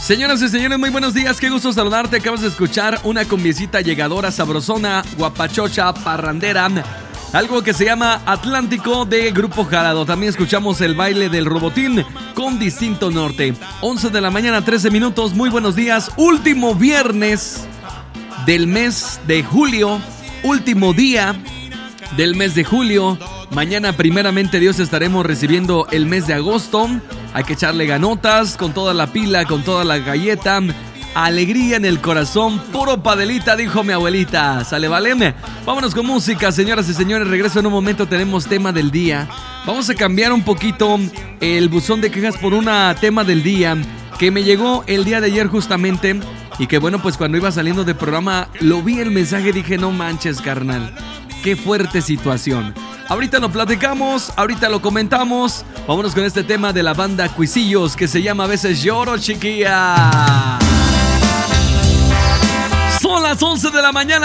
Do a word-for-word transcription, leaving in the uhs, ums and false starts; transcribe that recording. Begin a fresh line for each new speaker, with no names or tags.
Señoras y señores, muy buenos días, qué gusto saludarte. Acabas de escuchar una cumbiecita llegadora, sabrosona, guapachocha, parrandera, algo que se llama Atlántico de Grupo Jarado. También escuchamos el baile del Robotín con Distinto Norte. once de la mañana, trece minutos, muy buenos días. Último viernes del mes de julio, último día del mes de julio. Mañana, primeramente Dios, estaremos recibiendo el mes de agosto. Hay que echarle ganotas, con toda la pila, con toda la galleta. Alegría en el corazón, puro padelita, dijo mi abuelita. ¿Sale, vale? Vámonos con música, señoras y señores. Regreso en un momento, tenemos tema del día. Vamos a cambiar un poquito el buzón de quejas por una tema del día que me llegó el día de ayer justamente. Y que bueno, pues cuando iba saliendo del programa, lo vi el mensaje y dije, no manches, carnal. Qué fuerte situación. Ahorita lo platicamos, ahorita lo comentamos. Vámonos con este tema de la banda Cuisillos que se llama A veces lloro, chiquilla. Son las once de la mañana.